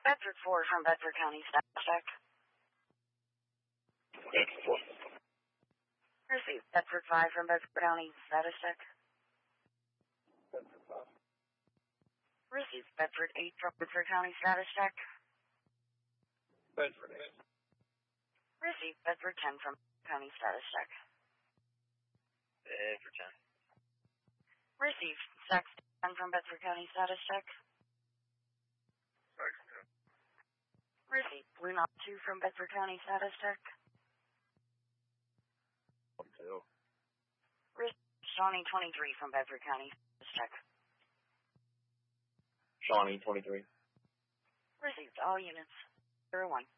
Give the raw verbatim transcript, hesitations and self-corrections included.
Bedford four from Bedford County, status check. Bedford four. Received. Bedford five from Bedford County, status check. Bedford five. Received. Bedford eight from Bedford County, status check. Bedford eight. Received. Bedford ten from County, status check. Bedford ten. Received. Saxton ten from Bedford County, status check. Saxton. Received. Blue Knot two from Bedford County, status check. two. Received. Shawnee twenty-three from Bedford County, status check. Shawnee twenty-three. Received. All units. zero one.